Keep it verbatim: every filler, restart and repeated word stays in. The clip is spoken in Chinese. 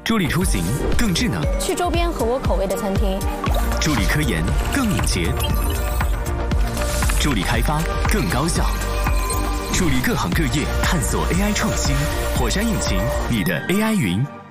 助力出行更智能， 去周边合我口味的餐厅； 助力科研更敏捷，助力开发更高效，助力各行各业探索 A I 创新。火山引擎，你的 A I 云。